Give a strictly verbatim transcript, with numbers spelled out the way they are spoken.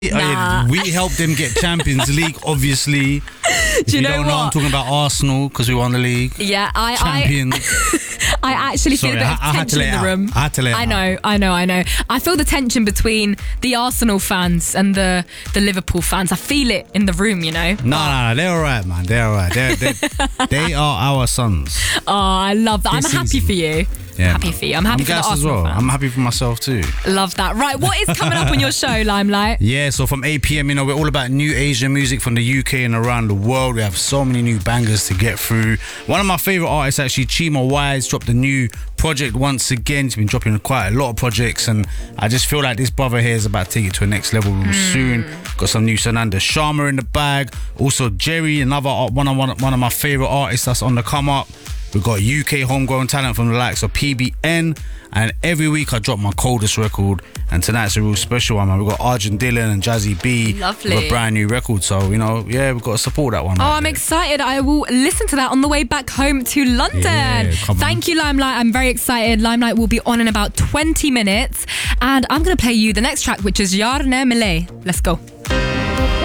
Nah. We helped them get Champions League, obviously. Do If you you know don't know, what? I'm talking about Arsenal because we won the league. Yeah, I, Champions. I, I actually feel Sorry, a bit of I- I had to tension let in it the out. room. I had to let it I out. know, I know, I know. I feel the tension between the Arsenal fans and the the Liverpool fans. I feel it in the room, you know. No, no, no, they're all right, man. They're all right. They're, they're, they are our sons. Oh, I love that. I'm This happy season. for you. Yeah, happy man. for you. I'm happy I'm for the gassed as Arsenal well. fans. I'm happy for myself too. Love that. Right, what is coming up on your show, Limelight? Yeah, so from eight p.m, you know, we're all about new Asian music from the U K and around the world. We have so many new bangers to get through. One of my favourite artists, actually, Chima Wise, dropped a new project once again. He's been dropping quite a lot of projects, and I just feel like this brother here is about to take it to a next level real soon. Got some new Sananda Sharma in the bag. Also, Jerry, another art- one of, one of one of my favourite artists that's on the come up. We've got U K homegrown talent from the likes of P B N. And every week I drop my coldest record. And tonight's a real special one, man. We've got Arjun Dillon and Jazzy B. Lovely. With a brand new record. So, you know, yeah, we've got to support that one. Oh, right I'm there. excited. I will listen to that on the way back home to London. Yeah, come on. Thank you, Limelight. I'm very excited. Limelight will be on in about twenty minutes. And I'm going to play you the next track, which is Yarne Mele. Let's go.